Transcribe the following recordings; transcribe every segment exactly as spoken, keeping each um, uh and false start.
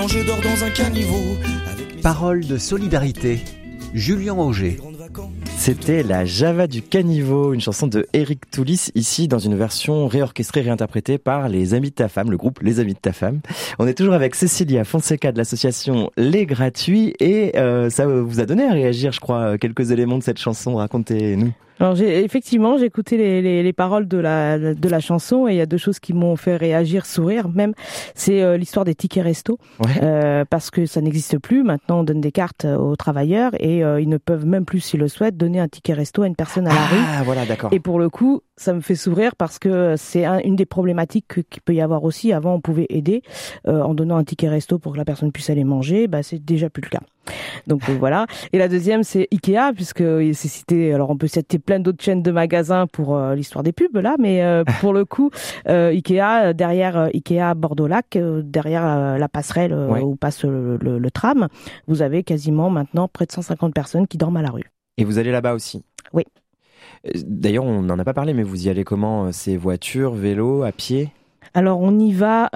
quand je dors dans un caniveau. Parole de solidarité, Julien Auger. C'était la Java du Caniveau, une chanson de Eric Toulis, ici dans une version réorchestrée, réinterprétée par les Amis de ta femme, le groupe Les Amis de ta femme. On est toujours avec Cécilia Fonseca de l'association Les Gratuits et euh, ça vous a donné à réagir, je crois, quelques éléments de cette chanson. Racontez-nous. Alors j'ai, effectivement, j'ai écouté les, les, les paroles de la, de la chanson et il y a deux choses qui m'ont fait réagir, sourire même. C'est euh, l'histoire des tickets resto, ouais. euh, parce que ça n'existe plus. Maintenant, on donne des cartes aux travailleurs et euh, ils ne peuvent même plus, s'ils le souhaitent, donner un ticket resto à une personne à la ah, rue. Ah, voilà, d'accord. Et pour le coup, ça me fait sourire parce que c'est un, une des problématiques qu'il peut y avoir aussi. Avant, on pouvait aider euh, en donnant un ticket resto pour que la personne puisse aller manger. Bah, c'est déjà plus le cas. Donc euh, voilà. Et la deuxième, c'est Ikea, puisque c'est cité. Alors on peut citer plein d'autres chaînes de magasins pour euh, l'histoire des pubs là, mais euh, pour le coup, euh, Ikea derrière euh, Ikea Bordeaux-Lac, euh, derrière euh, la passerelle euh, ouais. où passe le, le, le tram, vous avez quasiment maintenant près de cent cinquante personnes qui dorment à la rue. Et vous allez là-bas aussi ? Oui. D'ailleurs, on n'en a pas parlé, mais vous y allez comment ? C'est voiture, vélo, à pied ? Alors on y va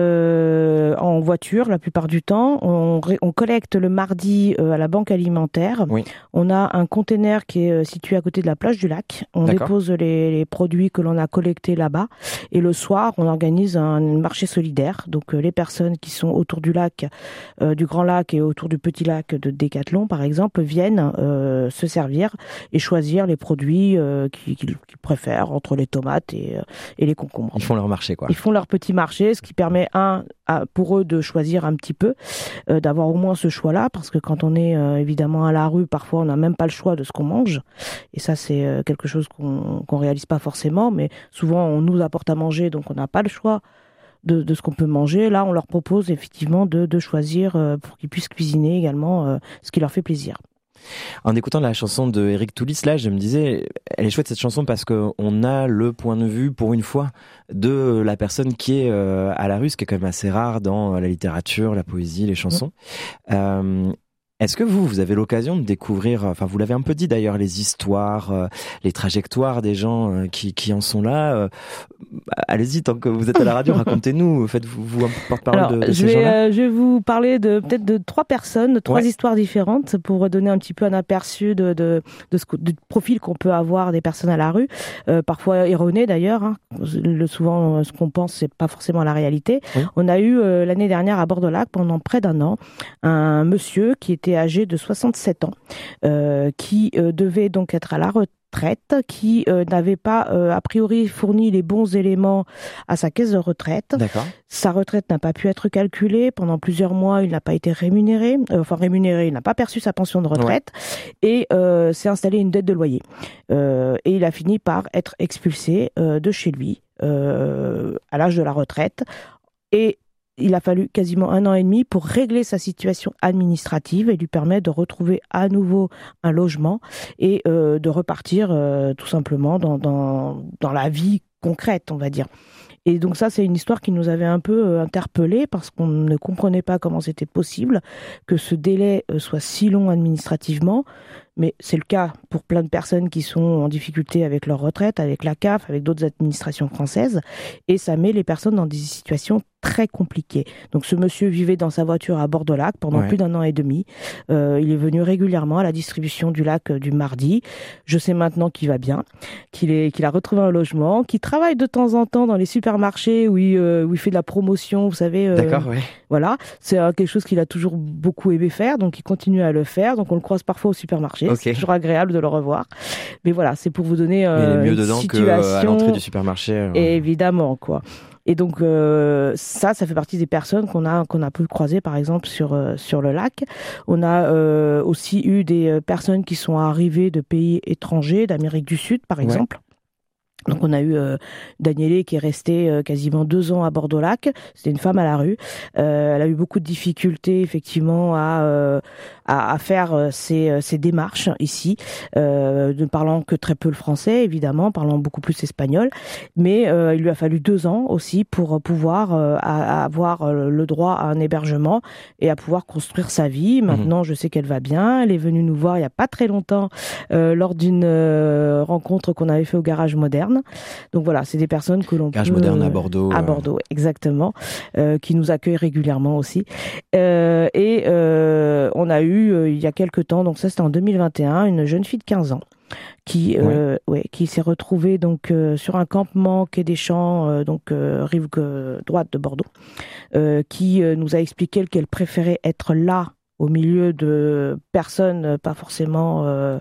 euh, en voiture la plupart du temps. On, on collecte le mardi euh, à la banque alimentaire. Oui. On a un container qui est situé à côté de la plage du lac. On D'accord. dépose les, les produits que l'on a collectés là-bas. Et le soir, on organise un marché solidaire. Donc euh, les personnes qui sont autour du lac, euh, du Grand Lac et autour du Petit Lac de Décathlon, par exemple, viennent euh, se servir et choisir les produits euh, qu'ils, qu'ils préfèrent entre les tomates et, euh, et les concombres. Ils font leur marché, quoi. Ils font leur petit marché, ce qui permet un à, pour eux de choisir un petit peu, euh, d'avoir au moins ce choix-là, parce que quand on est euh, évidemment à la rue, parfois on n'a même pas le choix de ce qu'on mange, et ça c'est euh, quelque chose qu'on qu'on réalise pas forcément, mais souvent on nous apporte à manger, donc on n'a pas le choix de, de ce qu'on peut manger. Là, on leur propose effectivement de, de choisir euh, pour qu'ils puissent cuisiner également euh, ce qui leur fait plaisir. En écoutant la chanson de Eric Toulis, là, je me disais, elle est chouette cette chanson parce qu'on a le point de vue, pour une fois, de la personne qui est euh, à la rue, ce qui est quand même assez rare dans la littérature, la poésie, les chansons. Mmh. Euh, Est-ce que vous, vous avez l'occasion de découvrir, enfin vous l'avez un peu dit d'ailleurs, les histoires, euh, les trajectoires des gens euh, qui, qui en sont là euh, allez-y, tant que vous êtes à la radio, racontez-nous, faites-vous vous un porte-parole Alors, de, de je ces vais, gens-là. euh, je vais vous parler de peut-être de trois personnes, de trois ouais. histoires différentes pour donner un petit peu un aperçu de, de, de ce du profil qu'on peut avoir des personnes à la rue, euh, parfois erroné d'ailleurs. Hein. Le, souvent, ce qu'on pense, c'est pas forcément la réalité. Oui. On a eu euh, l'année dernière à Bordeaux-Lac, pendant près d'un an, un monsieur qui était âgé de soixante-sept ans, euh, qui euh, devait donc être à la retraite, qui euh, n'avait pas euh, a priori fourni les bons éléments à sa caisse de retraite. D'accord. Sa retraite n'a pas pu être calculée. Pendant plusieurs mois, il n'a pas été rémunéré. Euh, enfin, rémunéré, il n'a pas perçu sa pension de retraite. Ouais. Et euh, s'est installé une dette de loyer. Euh, et il a fini par être expulsé euh, de chez lui euh, à l'âge de la retraite. Et il a fallu quasiment un an et demi pour régler sa situation administrative et lui permettre de retrouver à nouveau un logement et euh, de repartir euh, tout simplement dans, dans, dans la vie concrète, on va dire. Et donc ça, c'est une histoire qui nous avait un peu euh, interpellés parce qu'on ne comprenait pas comment c'était possible que ce délai euh, soit si long administrativement. Mais c'est le cas pour plein de personnes qui sont en difficulté avec leur retraite, avec la C A F, avec d'autres administrations françaises. Et ça met les personnes dans des situations très compliquées. Donc ce monsieur vivait dans sa voiture à Bordeaux-Lac pendant ouais. plus d'un an et demi. Euh, il est venu régulièrement à la distribution du lac euh, du mardi. Je sais maintenant qu'il va bien, qu'il, est, qu'il a retrouvé un logement, qu'il travaille de temps en temps dans les supermarchés où il, euh, où il fait de la promotion, vous savez. Euh, D'accord, oui. Voilà, c'est euh, quelque chose qu'il a toujours beaucoup aimé faire, donc il continue à le faire. Donc on le croise parfois au supermarché. Okay. C'est toujours agréable de le revoir. Mais voilà, c'est pour vous donner euh, il est mieux une dedans situation. qu'à l'entrée du supermarché. Euh... Évidemment, quoi. Et donc euh, ça, ça fait partie des personnes qu'on a qu'on a pu croiser, par exemple sur euh, sur le lac. On a euh, aussi eu des personnes qui sont arrivées de pays étrangers, d'Amérique du Sud, par exemple. Ouais. Donc on a eu euh, Danielé qui est restée euh, quasiment deux ans à Bordeaux-Lac. C'était une femme à la rue. Euh, elle a eu beaucoup de difficultés effectivement à euh, à, à faire euh, ses, ses démarches ici, euh, ne parlant que très peu le français évidemment, parlant beaucoup plus espagnol. Mais euh, il lui a fallu deux ans aussi pour pouvoir euh, à, à avoir le droit à un hébergement et à pouvoir construire sa vie. Maintenant, mmh. je sais qu'elle va bien. Elle est venue nous voir il y a pas très longtemps euh, lors d'une euh, rencontre qu'on avait fait au Garage Moderne. Moderne. Donc voilà, c'est des personnes que l'on Gage peut... Moderne à Bordeaux. À Bordeaux, exactement, euh, qui nous accueillent régulièrement aussi. Euh, et euh, on a eu, euh, il y a quelques temps, donc ça c'était en deux mille vingt et un, une jeune fille de quinze ans qui, euh, ouais. Ouais, qui s'est retrouvée donc, euh, sur un campement quai des Champs, euh, donc euh, rive euh, droite de Bordeaux, euh, qui euh, nous a expliqué qu'elle préférait être là, au milieu de personnes pas forcément... Euh,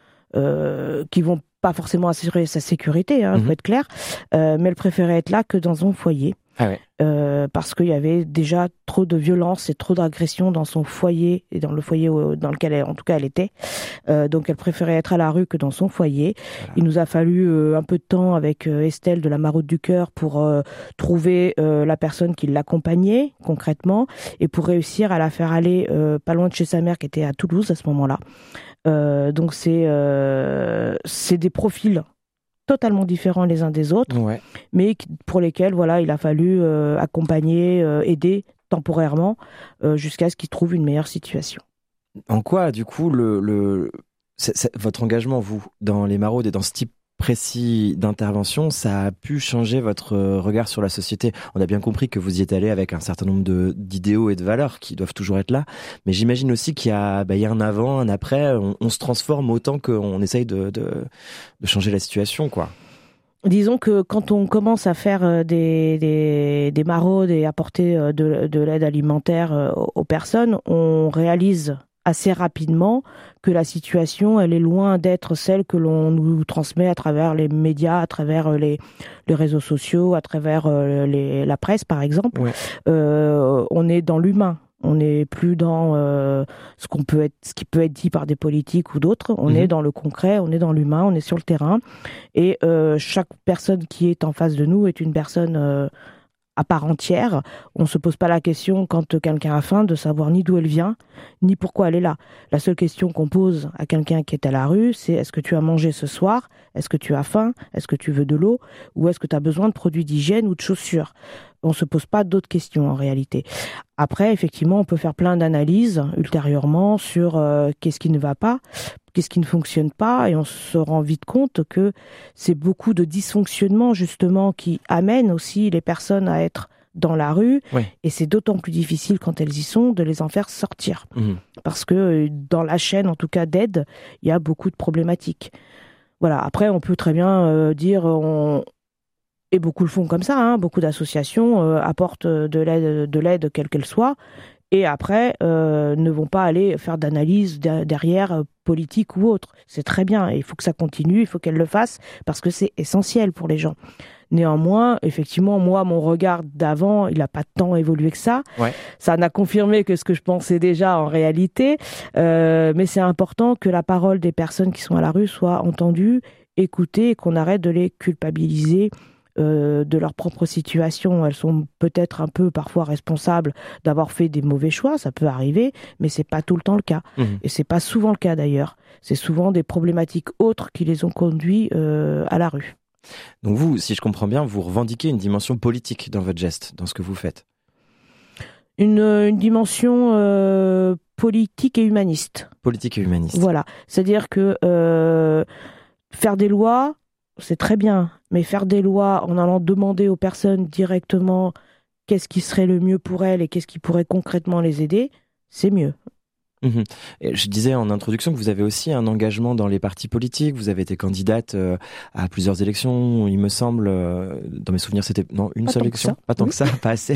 euh, qui vont pas forcément assurer sa sécurité, hein, mmh. faut être clair, euh, mais elle préférait être là que dans son foyer. Ah ouais. Euh, parce qu'il y avait déjà trop de violence et trop d'agression dans son foyer et dans le foyer dans lequel elle, en tout cas elle était. Euh, donc elle préférait être à la rue que dans son foyer. Voilà. Il nous a fallu euh, un peu de temps avec euh, Estelle de la Maraude du Cœur pour euh, trouver euh, la personne qui l'accompagnait concrètement et pour réussir à la faire aller euh, pas loin de chez sa mère qui était à Toulouse à ce moment-là. Euh, donc c'est euh, c'est des profils totalement différents les uns des autres, ouais. mais pour lesquels voilà, il a fallu euh, accompagner, euh, aider temporairement euh, jusqu'à ce qu'ils trouvent une meilleure situation. En quoi, du coup, le, le, c'est, c'est, votre engagement, vous, dans les maraudes et dans ce type précis d'intervention, ça a pu changer votre regard sur la société? On a bien compris que vous y êtes allé avec un certain nombre de, d'idéaux et de valeurs qui doivent toujours être là, mais j'imagine aussi qu'il y a, bah, il y a un avant, un après, on, on se transforme autant qu'on essaye de, de, de changer la situation, quoi. Disons que quand on commence à faire des, des, des maraudes et apporter de, de l'aide alimentaire aux personnes, on réalise assez rapidement que la situation, elle est loin d'être celle que l'on nous transmet à travers les médias, à travers les, les réseaux sociaux, à travers les, la presse, par exemple. Ouais. Euh, on est dans l'humain. On n'est plus dans euh, ce qu'on peut être, ce qui peut être dit par des politiques ou d'autres. On mmh. est dans le concret, on est dans l'humain, on est sur le terrain. Et euh, chaque personne qui est en face de nous est une personne euh, à part entière. On se pose pas la question quand quelqu'un a faim de savoir ni d'où elle vient, ni pourquoi elle est là. La seule question qu'on pose à quelqu'un qui est à la rue, c'est est-ce que tu as mangé ce soir? Est-ce que tu as faim? Est-ce que tu veux de l'eau? Ou est-ce que tu as besoin de produits d'hygiène ou de chaussures? On se pose pas d'autres questions en réalité. Après, effectivement, on peut faire plein d'analyses ultérieurement sur euh, qu'est-ce qui ne va pas, qu'est-ce qui ne fonctionne pas, et on se rend vite compte que c'est beaucoup de dysfonctionnements justement qui amènent aussi les personnes à être dans la rue, oui. et c'est d'autant plus difficile quand elles y sont de les en faire sortir. Mmh. Parce que dans la chaîne, en tout cas d'aide, il y a beaucoup de problématiques. Voilà. Après, on peut très bien euh, dire... On, et beaucoup le font comme ça, hein. Beaucoup d'associations euh, apportent de l'aide, de l'aide quelle qu'elle soit, et après euh, ne vont pas aller faire d'analyse de, derrière euh, politique ou autre. C'est très bien, et il faut que ça continue, il faut qu'elle le fasse, parce que c'est essentiel pour les gens. Néanmoins, effectivement, moi, mon regard d'avant, il n'a pas tant évolué que ça. Ouais. Ça n'a confirmé que ce que je pensais déjà en réalité, euh, mais c'est important que la parole des personnes qui sont à la rue soit entendue, écoutée, et qu'on arrête de les culpabiliser Euh, de leur propre situation. Elles sont peut-être un peu parfois responsables d'avoir fait des mauvais choix, ça peut arriver, mais c'est pas tout le temps le cas. Mmh. Et c'est pas souvent le cas d'ailleurs. C'est souvent des problématiques autres qui les ont conduits euh, à la rue. Donc vous, si je comprends bien, vous revendiquez une dimension politique dans votre geste, dans ce que vous faites. Une, une dimension euh, politique et humaniste. Politique et humaniste. Voilà. C'est-à-dire que euh, faire des lois, c'est très bien, mais faire des lois en allant demander aux personnes directement qu'est-ce qui serait le mieux pour elles et qu'est-ce qui pourrait concrètement les aider, c'est mieux. Mmh. Et je disais en introduction que vous avez aussi un engagement dans les partis politiques. Vous avez été candidate euh, à plusieurs élections, il me semble. Euh, dans mes souvenirs, c'était non une pas seule élection, pas tant oui. que ça, pas assez.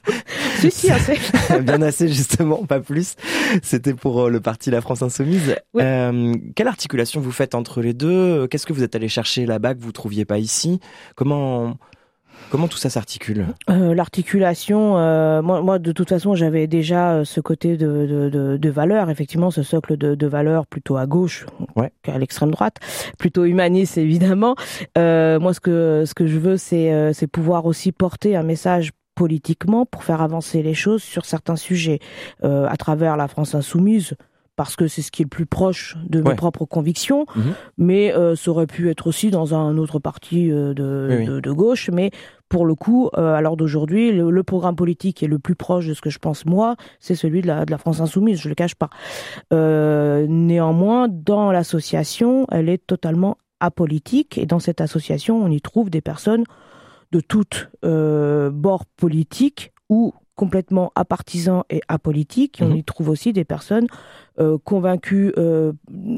si si assez. Bien assez justement, pas plus. C'était pour euh, le parti La France Insoumise. Oui. Euh, quelle articulation vous faites entre les deux? Qu'est-ce que vous êtes allé chercher là-bas que vous trouviez pas ici? Comment Comment tout ça s'articule? euh, L'articulation, euh, moi, moi, de toute façon, j'avais déjà ce côté de, de, de, de valeurs, effectivement, ce socle de, de valeurs plutôt à gauche ouais. qu'à l'extrême droite, plutôt humaniste, évidemment. Euh, moi, ce que, ce que je veux, c'est, euh, c'est pouvoir aussi porter un message politiquement pour faire avancer les choses sur certains sujets, euh, à travers la France Insoumise, parce que c'est ce qui est le plus proche de mes ouais. propres convictions, mmh. mais euh, ça aurait pu être aussi dans un autre parti euh, de, oui, oui. de, de gauche, mais pour le coup, euh, à l'heure d'aujourd'hui, le, le programme politique qui est le plus proche de ce que je pense moi, c'est celui de la, de la France Insoumise, je le cache pas. Euh, néanmoins, dans l'association, elle est totalement apolitique. Et dans cette association, on y trouve des personnes de toutes euh, bords politiques ou complètement apartisans et apolitiques. Mmh. On y trouve aussi des personnes euh, convaincues euh,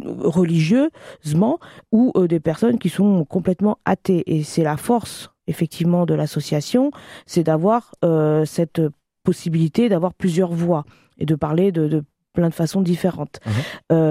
religieusement ou euh, des personnes qui sont complètement athées. Et c'est la force, effectivement, de l'association, c'est d'avoir euh, cette possibilité d'avoir plusieurs voix et de parler de, de plein de façons différentes. Mmh.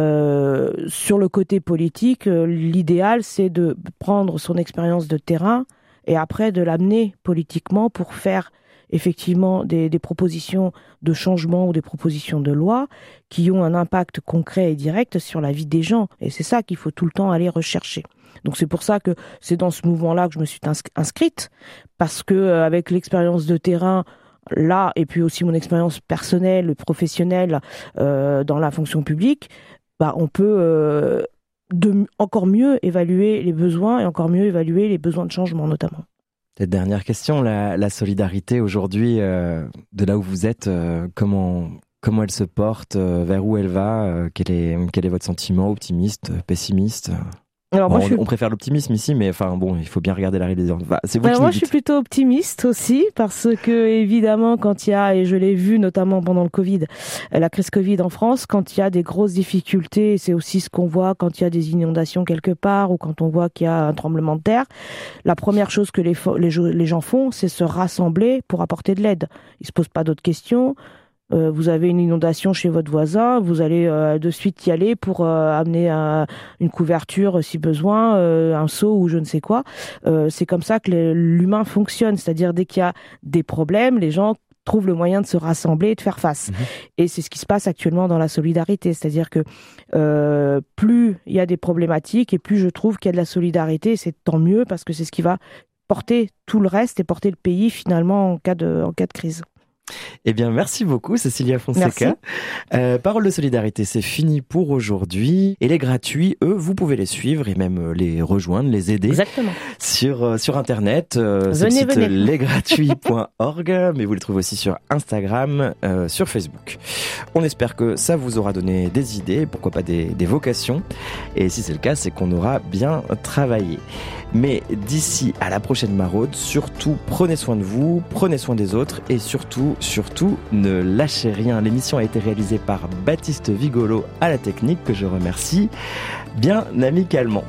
Euh, sur le côté politique, euh, l'idéal, c'est de prendre son expérience de terrain et après de l'amener politiquement pour faire effectivement des, des propositions de changement ou des propositions de loi qui ont un impact concret et direct sur la vie des gens. Et c'est ça qu'il faut tout le temps aller rechercher. Donc c'est pour ça que c'est dans ce mouvement-là que je me suis inscrite, parce que euh, avec l'expérience de terrain là, et puis aussi mon expérience personnelle, professionnelle euh, dans la fonction publique, bah, on peut euh, de, encore mieux évaluer les besoins et encore mieux évaluer les besoins de changement notamment. Cette dernière question, la, la solidarité aujourd'hui, euh, de là où vous êtes, euh, comment, comment elle se porte, euh, vers où elle va, euh, quel est, quel est votre sentiment, optimiste, pessimiste ? Alors moi, on, je suis... on préfère l'optimisme ici, mais enfin bon, il faut bien regarder la réalité. Enfin, c'est vous Alors qui moi, me dites. Je suis plutôt optimiste aussi, parce que évidemment, quand il y a, et je l'ai vu notamment pendant le Covid, la crise Covid en France, quand il y a des grosses difficultés, c'est aussi ce qu'on voit quand il y a des inondations quelque part ou quand on voit qu'il y a un tremblement de terre. La première chose que les, les, les gens font, c'est se rassembler pour apporter de l'aide. Ils se posent pas d'autres questions. Euh, vous avez une inondation chez votre voisin, vous allez euh, de suite y aller pour euh, amener un, une couverture si besoin, euh, un seau ou je ne sais quoi. Euh, c'est comme ça que le, l'humain fonctionne, c'est-à-dire dès qu'il y a des problèmes, les gens trouvent le moyen de se rassembler et de faire face. Mmh. Et c'est ce qui se passe actuellement dans la solidarité, c'est-à-dire que euh, plus il y a des problématiques et plus je trouve qu'il y a de la solidarité, c'est tant mieux parce que c'est ce qui va porter tout le reste et porter le pays finalement en cas de, en cas de crise. Eh bien, merci beaucoup, Cécilia Fonseca. Euh, Parole de solidarité, c'est fini pour aujourd'hui. Et les gratuits, eux, vous pouvez les suivre et même les rejoindre, les aider. Exactement. Sur, euh, sur Internet. Euh, venez, c'est le site venez. les gratuits point org, mais vous les trouvez aussi sur Instagram, euh, sur Facebook. On espère que ça vous aura donné des idées, pourquoi pas des, des vocations. Et si c'est le cas, c'est qu'on aura bien travaillé. Mais d'ici à la prochaine maraude, surtout prenez soin de vous, prenez soin des autres et surtout, surtout ne lâchez rien. L'émission a été réalisée par Baptiste Vigolo à la technique, que je remercie bien amicalement.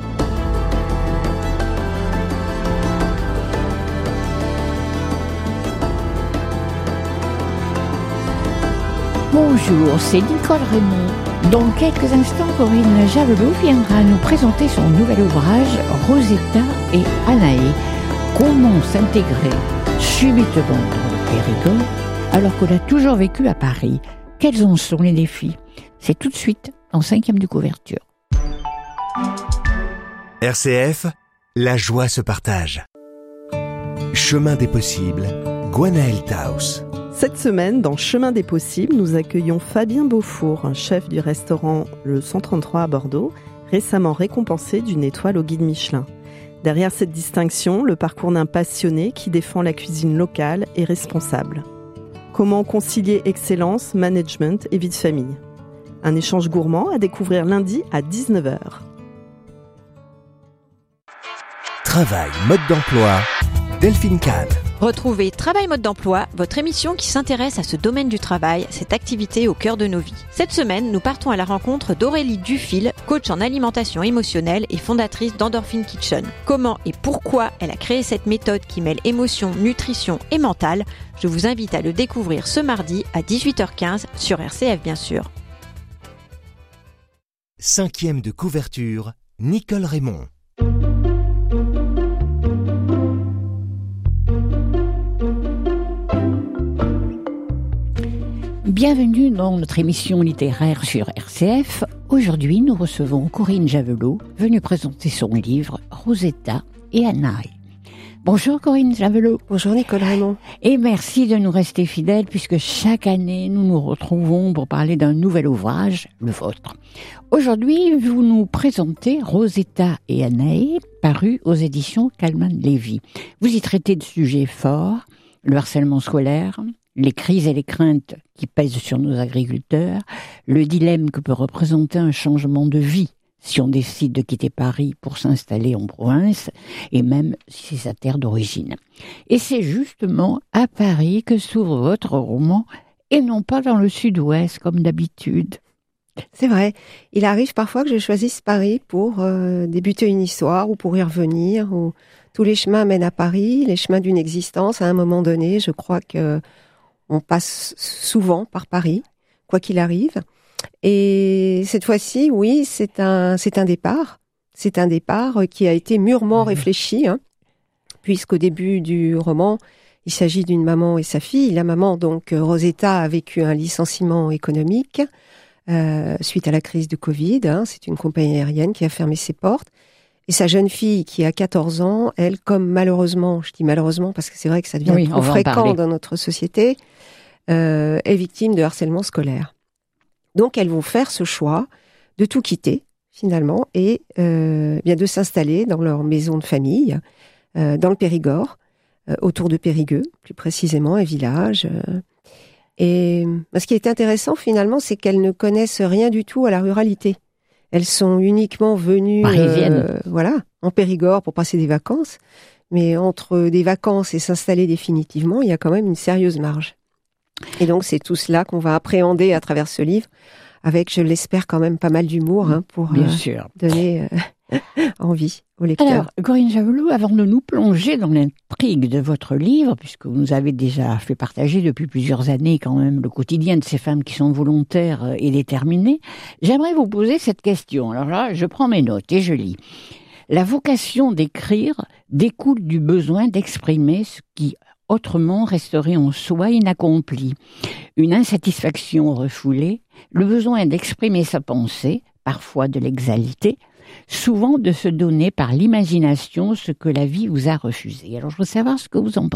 Bonjour, c'est Nicole Raymond. Dans quelques instants, Corinne Javelot viendra nous présenter son nouvel ouvrage Rosetta et Anaé. Comment s'intégrer subitement dans le Périgord alors qu'on a toujours vécu à Paris? Quels en sont les défis? C'est tout de suite en cinquième de couverture. R C F, la joie se partage. Chemin des possibles, Gwenaëlle Taus. Cette semaine, dans Chemin des possibles, nous accueillons Fabien Beaufour, chef du restaurant Le cent trente-trois à Bordeaux, récemment récompensé d'une étoile au guide Michelin. Derrière cette distinction, le parcours d'un passionné qui défend la cuisine locale et responsable. Comment concilier excellence, management et vie de famille? Un échange gourmand à découvrir lundi à dix-neuf heures. Travail, mode d'emploi, Delphine Kahn. Retrouvez Travail mode d'emploi, votre émission qui s'intéresse à ce domaine du travail, cette activité au cœur de nos vies. Cette semaine, nous partons à la rencontre d'Aurélie Dufil, coach en alimentation émotionnelle et fondatrice d'Endorphin Kitchen. Comment et pourquoi elle a créé cette méthode qui mêle émotion, nutrition et mental, je vous invite à le découvrir ce mardi à dix-huit heures quinze sur R C F bien sûr. Cinquième de couverture, Nicole Raymond. Bienvenue dans notre émission littéraire sur R C F. Aujourd'hui, nous recevons Corinne Javelot, venue présenter son livre Rosetta et Anaé. Bonjour Corinne Javelot. Bonjour Nicole Raymond. Et merci de nous rester fidèles puisque chaque année, nous nous retrouvons pour parler d'un nouvel ouvrage, le vôtre. Aujourd'hui, vous nous présentez Rosetta et Anaé, paru aux éditions Calman-Lévy. Vous y traitez de sujets forts, le harcèlement scolaire, les crises et les craintes qui pèsent sur nos agriculteurs, le dilemme que peut représenter un changement de vie, si on décide de quitter Paris pour s'installer en province, et même si c'est sa terre d'origine. Et c'est justement à Paris que s'ouvre votre roman, et non pas dans le sud-ouest comme d'habitude. C'est vrai. Il arrive parfois que je choisisse Paris pour euh, débuter une histoire ou pour y revenir. Ou... Tous les chemins mènent à Paris, les chemins d'une existence. À un moment donné, je crois que on passe souvent par Paris, quoi qu'il arrive. Et cette fois-ci, oui, c'est un, c'est un départ. C'est un départ qui a été mûrement mmh. réfléchi, hein, puisqu'au début du roman, il s'agit d'une maman et sa fille. La maman, donc, Rosetta, a vécu un licenciement économique euh, suite à la crise du Covid. Hein, c'est une compagnie aérienne qui a fermé ses portes. Et sa jeune fille, qui a quatorze ans, elle, comme malheureusement, je dis malheureusement parce que c'est vrai que ça devient oui, trop fréquent dans notre société, euh, est victime de harcèlement scolaire. Donc, elles vont faire ce choix de tout quitter, finalement, et euh, bien de s'installer dans leur maison de famille, euh, dans le Périgord, euh, autour de Périgueux, plus précisément, un village. Euh, et ce qui est intéressant, finalement, c'est qu'elles ne connaissent rien du tout à la ruralité. Elles sont uniquement venues euh, voilà, en Périgord pour passer des vacances. Mais entre des vacances et s'installer définitivement, il y a quand même une sérieuse marge. Et donc, c'est tout cela qu'on va appréhender à travers ce livre, avec, je l'espère, quand même pas mal d'humour hein, pour Bien euh, sûr. donner euh, envie au lecteur. Alors, Corinne Javelot, avant de nous plonger dans l'intrigue de votre livre, puisque vous nous avez déjà fait partager depuis plusieurs années quand même le quotidien de ces femmes qui sont volontaires et déterminées, j'aimerais vous poser cette question. Alors là, je prends mes notes et je lis. La vocation d'écrire découle du besoin d'exprimer ce qui autrement resterait en soi inaccompli. Une insatisfaction refoulée, le besoin d'exprimer sa pensée, parfois de l'exalter, souvent de se donner par l'imagination ce que la vie vous a refusé. Alors je veux savoir ce que vous en pensez.